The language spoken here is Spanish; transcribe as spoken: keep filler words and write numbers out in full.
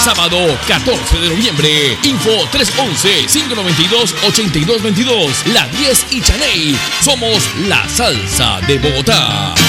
sábado catorce de noviembre. Info tres once, cinco noventa y dos, ochenta y dos veintidós. La diez y Chaney. Somos la salsa de Bogotá.